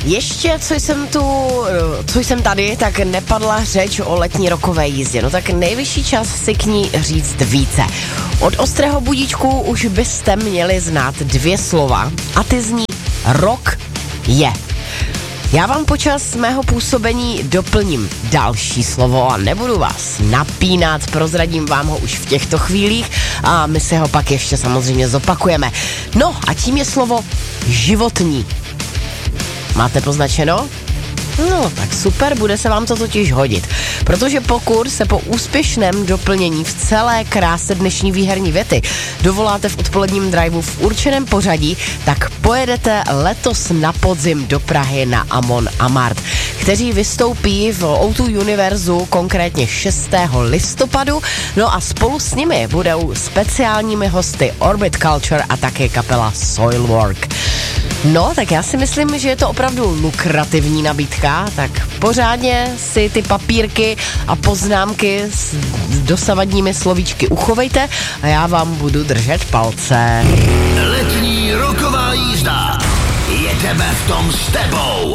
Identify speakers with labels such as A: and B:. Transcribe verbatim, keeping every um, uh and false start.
A: Ještě, co jsem tu, co jsem tady, tak nepadla řeč o letní rokové jízdě. No tak nejvyšší čas si k ní říct více. Od ostrého budíčku už byste měli znát dvě slova a ty zní rok je. Já vám počas mého působení doplním další slovo a nebudu vás napínat, prozradím vám ho už v těchto chvílích a my si ho pak ještě samozřejmě zopakujeme. No a tím je slovo životní. Máte poznačeno? No, tak super, bude se vám to totiž hodit. Protože pokud se po úspěšném doplnění v celé kráse dnešní výherní věty dovoláte v odpoledním driveu v určeném pořadí, tak pojedete letos na podzim do Prahy na Amon Amart, kteří vystoupí v O dva Univerzu konkrétně šestého listopadu. No a spolu s nimi budou speciálními hosty Orbit Culture a také kapela Soilwork. No, tak já si myslím, že je to opravdu lukrativní nabídka, tak pořádně si ty papírky a poznámky s dosavadními slovíčky uchovejte a já vám budu držet palce.
B: Letní roková jízda. Jedeme v tom s tebou.